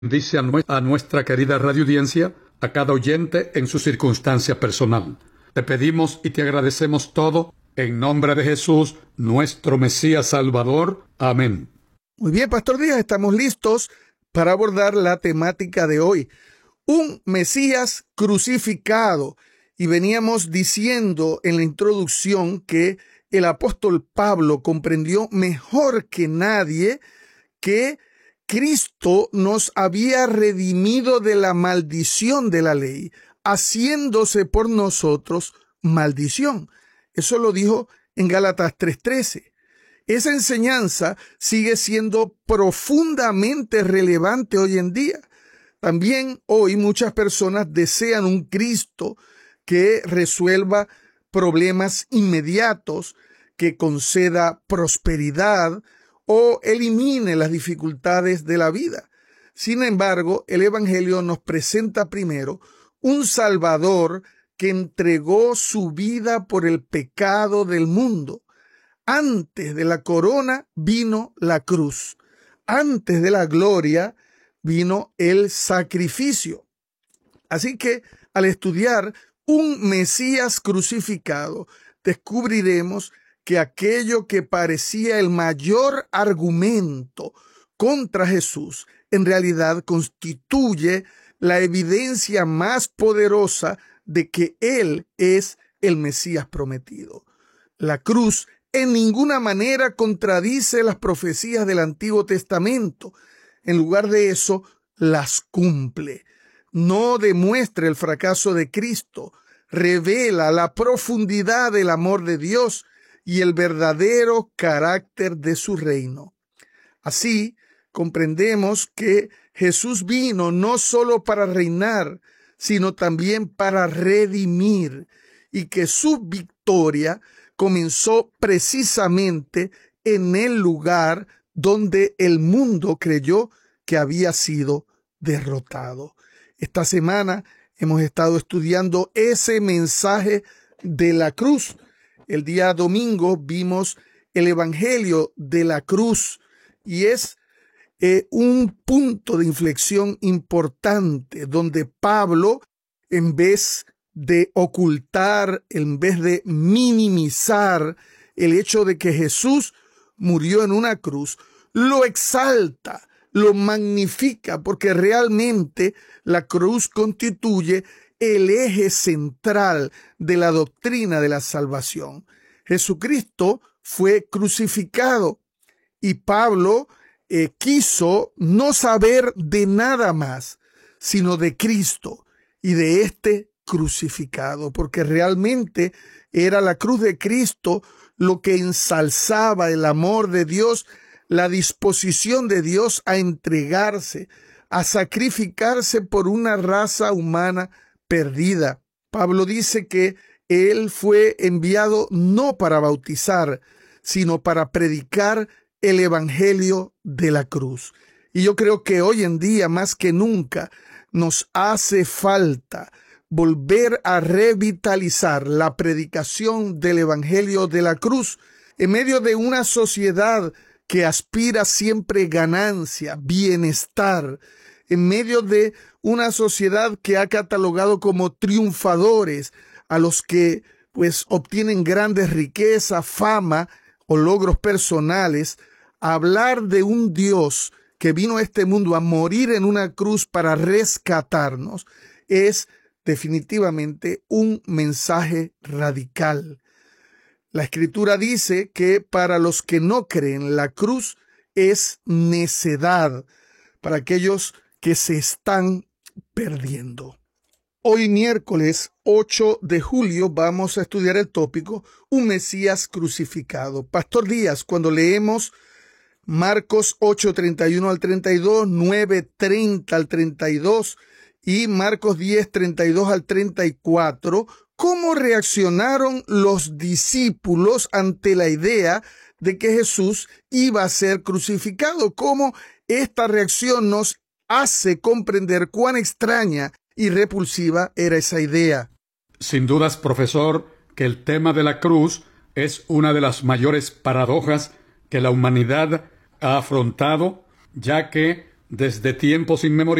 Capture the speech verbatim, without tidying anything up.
Dice a, nue a nuestra querida radioaudiencia, a cada oyente en su circunstancia personal. Te pedimos y te agradecemos todo en nombre de Jesús, nuestro Mesías Salvador. Amén. Muy bien, Pastor Díaz, estamos listos para abordar la temática de hoy. Un Mesías crucificado. Y veníamos diciendo en la introducción que el apóstol Pablo comprendió mejor que nadie que Cristo nos había redimido de la maldición de la ley, haciéndose por nosotros maldición. Eso lo dijo en Gálatas tres trece. Esa enseñanza sigue siendo profundamente relevante hoy en día. También hoy muchas personas desean un Cristo que resuelva problemas inmediatos, que conceda prosperidad o elimine las dificultades de la vida. Sin embargo, el Evangelio nos presenta primero un Salvador que entregó su vida por el pecado del mundo. Antes de la corona vino la cruz. Antes de la gloria vino el sacrificio. Así que al estudiar un Mesías crucificado, descubriremos que aquello que parecía el mayor argumento contra Jesús, en realidad constituye la evidencia más poderosa de que Él es el Mesías prometido. La cruz en ninguna manera contradice las profecías del Antiguo Testamento. En lugar de eso, las cumple. No demuestra el fracaso de Cristo, revela la profundidad del amor de Dios y el verdadero carácter de su reino. Así, comprendemos que Jesús vino no solo para reinar, sino también para redimir, y que su victoria comenzó precisamente en el lugar donde el mundo creyó que había sido derrotado. Esta semana hemos estado estudiando ese mensaje de la cruz. El día domingo vimos el Evangelio de la cruz y es eh, un punto de inflexión importante donde Pablo, en vez de ocultar, en vez de minimizar el hecho de que Jesús murió en una cruz, lo exalta, lo magnifica, porque realmente la cruz constituye el eje central de la doctrina de la salvación. Jesucristo fue crucificado y Pablo eh, quiso no saber de nada más, sino de Cristo y de este crucificado, porque realmente era la cruz de Cristo lo que ensalzaba el amor de Dios, la disposición de Dios a entregarse, a sacrificarse por una raza humana perdida. Pablo dice que él fue enviado no para bautizar, sino para predicar el evangelio de la cruz. Y yo creo que hoy en día, más que nunca, nos hace falta volver a revitalizar la predicación del evangelio de la cruz en medio de una sociedad que aspira siempre ganancia, bienestar, en medio de una sociedad que ha catalogado como triunfadores a los que pues obtienen grandes riquezas, fama o logros personales. Hablar de un Dios que vino a este mundo a morir en una cruz para rescatarnos es definitivamente un mensaje radical. La Escritura dice que para los que no creen, la cruz es necedad para aquellos que se están perdiendo. Hoy miércoles ocho de julio vamos a estudiar el tópico Un Mesías crucificado. Pastor Díaz, cuando leemos Marcos ocho, treinta y uno al treinta y dos, nueve, treinta al treinta y dos y Marcos diez, treinta y dos al treinta y cuatro, ¿cómo reaccionaron los discípulos ante la idea de que Jesús iba a ser crucificado? ¿Cómo esta reacción nos hace comprender cuán extraña y repulsiva era esa idea? Sin dudas, profesor, que el tema de la cruz es una de las mayores paradojas que la humanidad ha afrontado, ya que Desde tiempos inmemoriales